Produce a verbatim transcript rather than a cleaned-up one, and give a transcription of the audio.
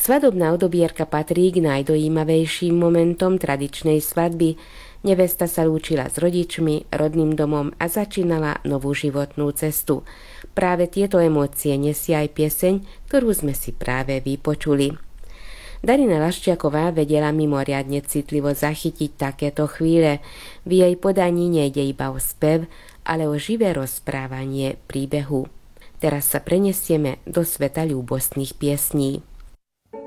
Svadobná odobierka patrí k najdojímavejším momentom tradičnej svadby. Nevesta sa lúčila s rodičmi, rodným domom a začínala novú životnú cestu. Práve tieto emócie nesie aj pieseň, ktorú sme si práve vypočuli. Darina Laščiaková vedela mimoriadne citlivo zachytiť takéto chvíle. V jej podaní nejde iba o spev, ale o živé rozprávanie príbehu. Teraz sa prenesieme do sveta ľúbostných piesní.